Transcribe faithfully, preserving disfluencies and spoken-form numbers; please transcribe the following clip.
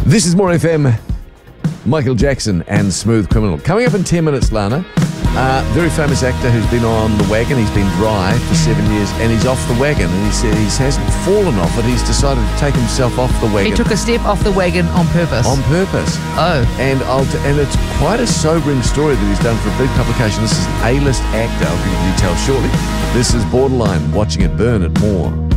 This is More F M. Michael Jackson and Smooth Criminal. Coming up in ten minutes, Lana. Uh, very famous actor who's been on the wagon. He's been dry for seven years and he's off the wagon. And he said he hasn't fallen off it. He's decided to take himself off the wagon. He took a step off the wagon on purpose. On purpose. Oh. And I'll t- and it's quite a sobering story that he's done for a big publication. This is an A-list actor. I'll give you the details shortly. This is Borderline, watching it burn at More.